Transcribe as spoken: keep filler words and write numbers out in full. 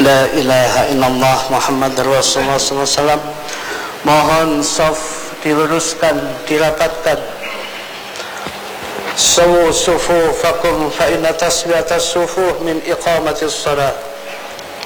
La ilaha illallah Muhammad Rasulullah sallallahu alaihi wasallam. Mohon saf diluruskan, dirapatkan. Sawu sufufakum fa inna tasbiyatas sufuh min iqamatis shalah.